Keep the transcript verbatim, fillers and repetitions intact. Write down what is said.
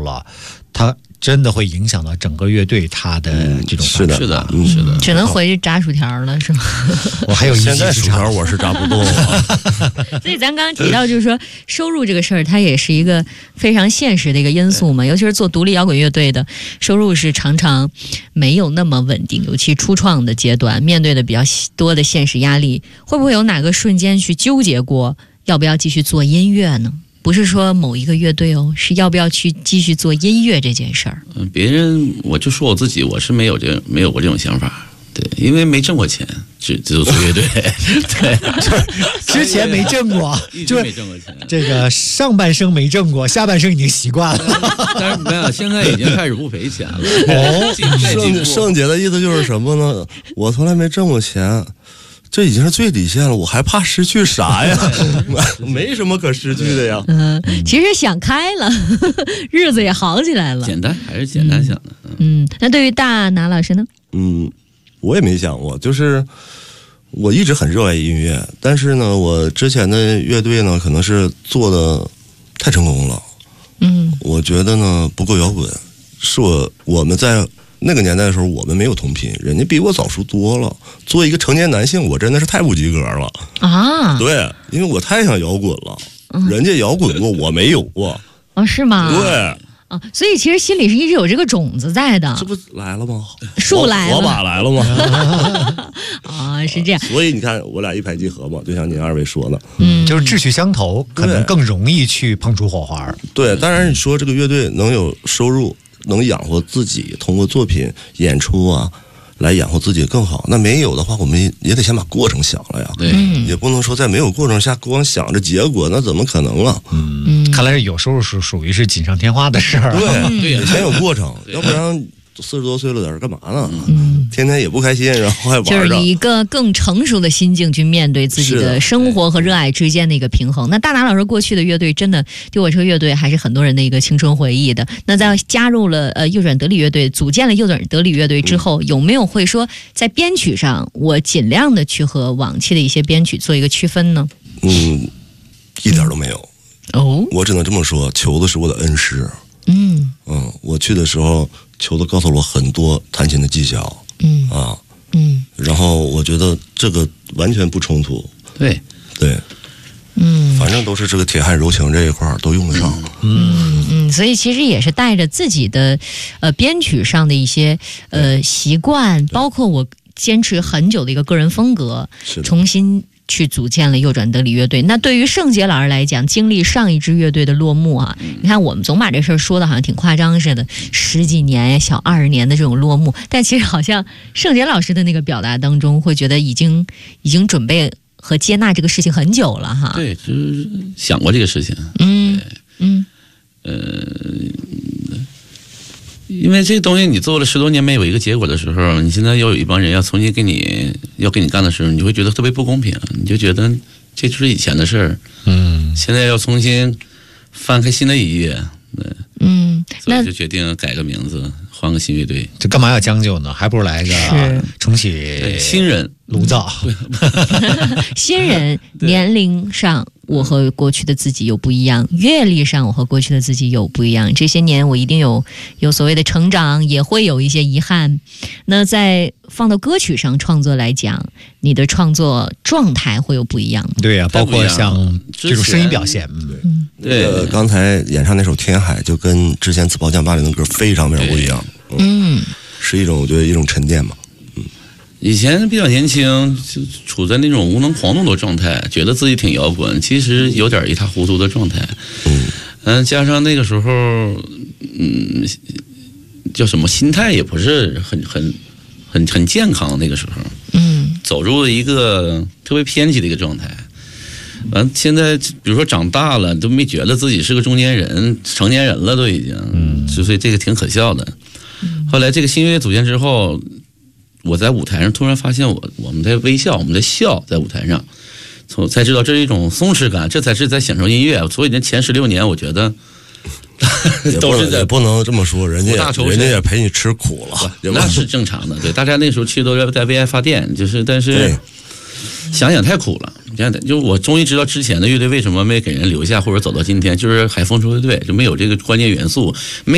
了，他真的会影响到整个乐队他的这种发展。 是的，是的， 只能回去炸薯条了，是吗？ 我还有一现在薯条我是炸不动了。 所以咱刚刚提到，就是说收入这个事儿，它也是一个非常现实的一个因素嘛。尤其是做独立摇滚乐队的，收入是常常没有那么稳定，尤其初创的阶段，面对的比较多的现实压力，会不会有哪个瞬间去纠结过要不要继续做音乐呢？不是说某一个乐队哦，是要不要去继续做音乐这件事儿。 嗯，别人我就说我自己，我是没有这没有过这种想法。对，因为没挣过钱，只只有做乐队。对， 之前没挣过， 就是没挣过钱。 这个上半生没挣过，下半生已经习惯了。 但是没有，现在已经开始不赔钱了。 哦，盛盛姐的意思就是什么呢？我从来没挣过钱。这已经是最底线了，我还怕失去啥呀？没什么可失去的呀。 嗯，其实想开了，日子也好起来了。 简单还是简单想的。 嗯，那对于大拿老师呢？ 嗯，我也没想过，就是我一直很热爱音乐，但是呢，我之前的乐队呢，可能是做的太成功了。 嗯， 我觉得呢不够摇滚，是我我们在。那个年代的时候，我们没有同频，人家比我早熟多了。作为一个成年男性，我真的是太不及格了啊！ 对，因为我太想摇滚了，嗯、人家摇滚过，我没有过。 哦，是吗？ 对。 啊，所以其实心里是一直有这个种子在的。 这不来了吗？ 树来了， 火把来了吗？ 啊，是这样。 所以你看，我俩一拍即合嘛，就像您二位说的， 嗯，就是志趣相投，可能更容易去碰出火花。 对，当然你说这个乐队能有收入。能养活自己，通过作品演出啊，来养活自己更好。那没有的话，我们也得先把过程想了呀。 对， 也不能说在没有过程下光想着结果，那怎么可能啊？ 嗯，看来是有收入是属于是锦上添花的事儿。 对， 对， 得先有过程，要不然四十多岁了，在这干嘛呢？ 嗯， 天天也不开心，然后还玩着，就是以一个更成熟的心境去面对自己的生活和热爱之间的一个平衡。那大拿老师过去的乐队，真的丢火车乐队还是很多人的一个青春回忆的。那在加入了呃右转德里乐队，组建了右转德里乐队之后，有没有会说在编曲上，我尽量的去和往期的一些编曲做一个区分呢？ 嗯，一点都没有。 哦， 我只能这么说，球子是我的恩师。 嗯嗯，我去的时候，球子告诉我很多弹琴的技巧。 嗯啊， 嗯， 然后我觉得这个完全不冲突。 对对， 嗯， 反正都是这个铁汉柔情这一块都用得上。 嗯嗯，所以其实也是带着自己的呃编曲上的一些呃习惯，包括我坚持很久的一个个人风格，重新去组建了右转德里乐队。那对于盛杰老师来讲，经历上一支乐队的落幕啊，嗯、你看我们总把这事儿说的好像挺夸张似的，十几年、小二十年的这种落幕，但其实好像盛杰老师的那个表达当中，会觉得已经已经准备和接纳这个事情很久了哈。 对，就是想过这个事情。 嗯嗯呃，因为这个东西你做了十多年没有一个结果的时候，你现在又有一帮人要重新跟你要跟你干的时候，你会觉得特别不公平，你就觉得这就是以前的事儿， 嗯， 现在要重新翻开新的一页，对， 嗯， 所以就决定改个名字，换个新乐队。 这干嘛要将就呢？还不如来个重启新人炉灶。 新人年龄上我和过去的自己有不一样，阅历上我和过去的自己有不一样，这些年我一定有有所谓的成长，也会有一些遗憾。那在放到歌曲上创作来讲，你的创作状态会有不一样吗？ 对呀、啊，包括像这种声音表现。 嗯，对，呃，刚才演唱那首《天海》就跟之前紫袍酱八零的歌非常非常不一样。嗯，是一种我觉得一种沉淀嘛。 以前比较年轻，就处在那种无能狂怒的状态，觉得自己挺摇滚，其实有点一塌糊涂的状态。嗯，嗯，加上那个时候，嗯，叫什么心态也不是很很很很健康。那个时候，嗯，走入了一个特别偏激的一个状态。完，现在比如说长大了，都没觉得自己是个中年人、成年人了，都已经，嗯，所以这个挺可笑的。后来这个新乐队组建之后。我在舞台上突然发现我我们在微笑，我们在笑，在舞台上，从才知道这是一种松弛感，这才是在享受音乐。所以那前十六年，我觉得都是在也不能这么说，人家人家也陪你吃苦了， 那是正常的。对，大家那时候其实都是在为爱发电，就是但是想想太苦了。就我终于知道之前的乐队为什么没给人留下或者走到今天，就是海风车乐队就没有这个关键元素。没